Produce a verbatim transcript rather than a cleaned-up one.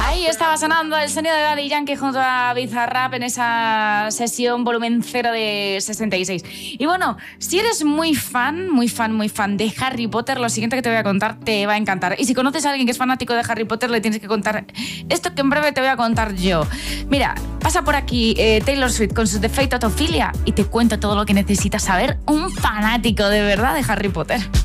Ahí estaba sonando el sonido de Daddy Yankee junto a Bizarrap en esa sesión volumen cero de sesenta y seis. Y bueno, si eres muy fan, muy fan, muy fan de Harry Potter, lo siguiente que te voy a contar te va a encantar. Y si conoces a alguien que es fanático de Harry Potter, le tienes que contar esto que en breve te voy a contar yo. Mira, pasa por aquí eh, Taylor Swift con su The Fate of Ophelia y te cuento todo lo que necesitas saber un fanático de verdad de Harry Potter.